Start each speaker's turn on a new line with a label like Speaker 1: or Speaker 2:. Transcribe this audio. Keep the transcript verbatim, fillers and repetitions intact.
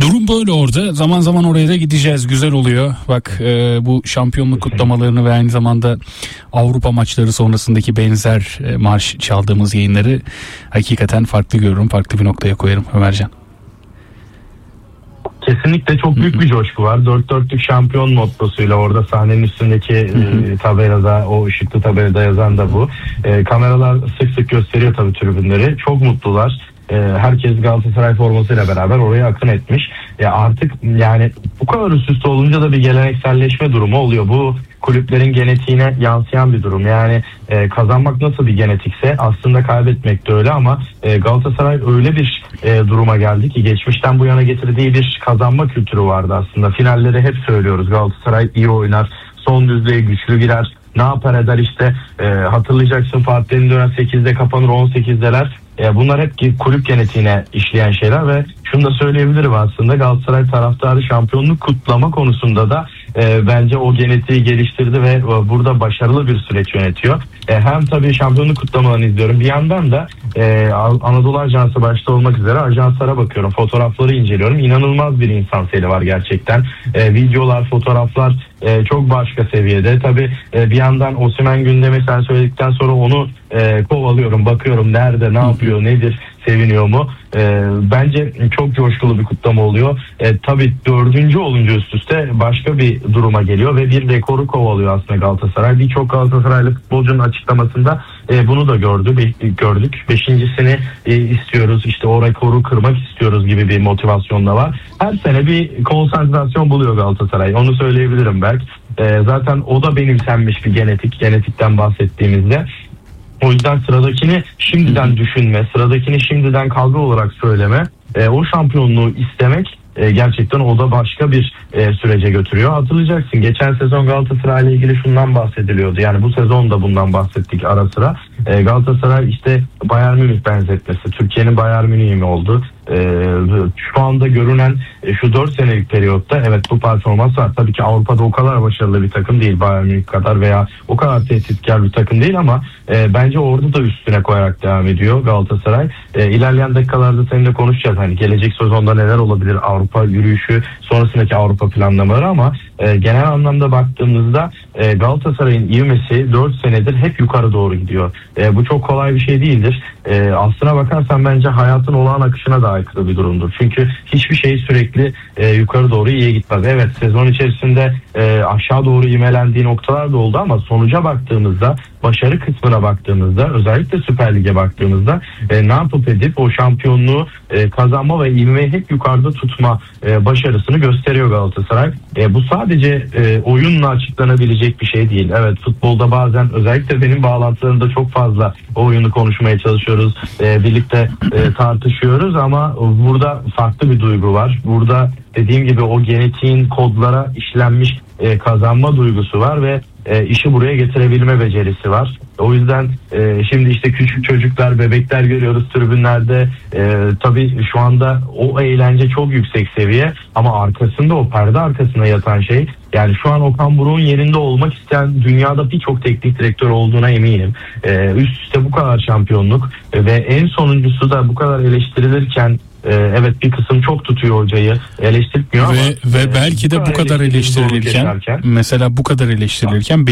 Speaker 1: Durum böyle orada. Zaman zaman oraya da gideceğiz. Güzel oluyor. Bak e, bu şampiyonluk kutlamalarını ve aynı zamanda Avrupa maçları sonrasındaki benzer e, marş çaldığımız yayınları hakikaten farklı görüyorum. Farklı bir noktaya koyarım Ömercan.
Speaker 2: Kesinlikle çok büyük bir coşku var. Dört dörtlük şampiyon mottosuyla orada sahnenin üstündeki e, tabelada, o ışıklı tabelada yazan da bu. E, kameralar sık sık gösteriyor tabii tribünleri. Çok mutlular. E, herkes Galatasaray formasıyla beraber oraya akın etmiş. E, artık yani bu kadar üst üste olunca da bir gelenekselleşme durumu oluyor. Bu kulüplerin genetiğine yansıyan bir durum. Yani e, kazanmak nasıl bir genetikse aslında kaybetmek de öyle, ama e, Galatasaray öyle bir e, duruma geldi ki geçmişten bu yana getirdiği bir kazanma kültürü vardı aslında. Finalleri hep söylüyoruz. Galatasaray iyi oynar, son düzlüğe güçlü girer, ne yapar eder işte, e, hatırlayacaksın Fatih'in dönem sekizde kapanır on sekizdeler. E, bunlar hep kulüp genetiğine işleyen şeyler ve şunu da söyleyebilirim, aslında Galatasaray taraftarı şampiyonluk kutlama konusunda da e, bence o genetiği geliştirdi ve e, burada başarılı bir süreç yönetiyor. E, hem tabii şampiyonluk kutlamalarını izliyorum, bir yandan da e, Anadolu Ajansı başta olmak üzere ajanslara bakıyorum, fotoğrafları inceliyorum. İnanılmaz bir insan seli var gerçekten. E, videolar, fotoğraflar e, çok başka seviyede. Tabii e, bir yandan Osimhen gündemi sen söyledikten sonra onu e, kovalıyorum, bakıyorum nerede, ne yapıyor, nedir, seviniyor mu? E, bence çok coşkulu bir kutlama oluyor. E, tabii dördüncü olunca üst üste başka bir duruma geliyor ve bir rekoru kovalıyor aslında Galatasaray. Birçok Galatasaraylı futbolcunun açıklamasında e, bunu da gördü, be, gördük. Beşincisini e, istiyoruz, işte o rekoru kırmak istiyoruz gibi bir motivasyon da var. Her sene bir konsantrasyon buluyor Galatasaray. Onu söyleyebilirim belki. E, zaten o da benimsenmiş bir genetik. Genetikten bahsettiğimizde. O yüzden sıradakini şimdiden düşünme, sıradakini şimdiden kavga olarak söyleme, e, o şampiyonluğu istemek e, gerçekten o da başka bir e, sürece götürüyor. Hatırlayacaksın, geçen sezon Galatasaray ile ilgili şundan bahsediliyordu. Yani bu sezon da bundan bahsettik ara sıra. E, Galatasaray işte Bayern Münih benzetmesi, Türkiye'nin Bayern Münih'i mi oldu? Ee, şu anda görünen e, şu dört senelik periyotta evet bu performans var. Tabii ki Avrupa'da o kadar başarılı bir takım değil, Bayern Münih kadar veya o kadar tehditkar bir takım değil, ama e, bence orada da üstüne koyarak devam ediyor Galatasaray. E, ilerleyen dakikalarda seninle konuşacağız. Hani gelecek sezonda neler olabilir, Avrupa yürüyüşü, sonrasındaki Avrupa planlamaları, ama e, genel anlamda baktığımızda e, Galatasaray'ın ivmesi dört senedir hep yukarı doğru gidiyor. E, bu çok kolay bir şey değildir. E, aslına bakarsan bence hayatın olağan akışına da aykırı bir durumdur. Çünkü hiçbir şey sürekli e, yukarı doğru iyiye gitmez. Evet, sezon içerisinde e, aşağı doğru imelendiği noktalar da oldu, ama sonuca baktığımızda, başarı kısmına baktığımızda, özellikle Süper Lig'e baktığımızda e, ne yapıp edip o şampiyonluğu e, kazanma ve ivmeyi hep yukarıda tutma e, başarısını gösteriyor Galatasaray. E, bu sadece e, oyunla açıklanabilecek bir şey değil. Evet, futbolda bazen özellikle benim bağlantılarımda çok fazla o oyunu konuşmaya çalışıyoruz. E, birlikte e, tartışıyoruz, ama burada farklı bir duygu var. Burada dediğim gibi o genetiğin kodlara işlenmiş e, kazanma duygusu var ve e, işi buraya getirebilme becerisi var. O yüzden e, şimdi işte küçük çocuklar, bebekler görüyoruz tribünlerde. E, tabii şu anda o eğlence çok yüksek seviye, ama arkasında, o perde arkasında yatan şey, yani şu an Okan Buruk'un yerinde olmak isteyen dünyada birçok teknik direktör olduğuna eminim. E, üst üste bu kadar şampiyonluk e, ve en sonuncusu da bu kadar eleştirilirken, Ee, evet bir kısım çok tutuyor hocayı, eleştirmiyor,
Speaker 1: ve,
Speaker 2: ama
Speaker 1: ve belki de bu kadar eleştirilirken, mesela bu kadar eleştirilirken